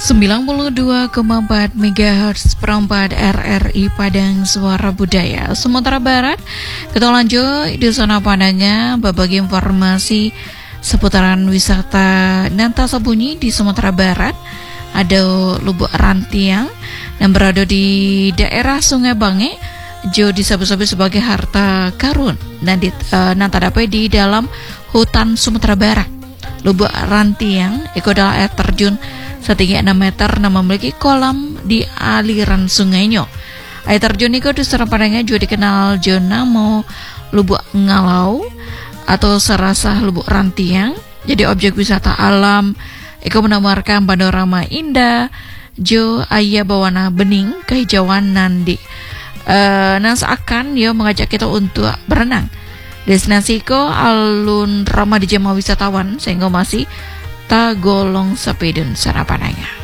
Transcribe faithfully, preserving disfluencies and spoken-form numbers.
sembilan puluh dua koma empat megahertz perempat R R I Padang Suara Budaya Sumatera Barat. Kita lanjut di sana padanya berbagi informasi seputaran wisata Nanta Bunyi di Sumatera Barat. Ada Lubuk Rantiang yang berada di daerah Sungai Bange, jo disebut-sebut sebagai harta karun dan di, uh, Nanta dapat di dalam hutan Sumatera Barat. Lubuk Rantiang itu adalah air terjun setinggi enam meter dan memiliki kolam di aliran sungainya. Air terjun itu di Serapadanya juga dikenal zona mau Lubuk Ngalau atau serasa Lubuk Rantiang. Jadi objek wisata alam itu menawarkan panorama indah, jo ayah bawana bening kehijauan nandi. Uh, nah seakan dia mengajak kita untuk berenang. Destinasi itu alun ramah di jemaah wisatawan sehingga masih tak golong sepedun sarapananya.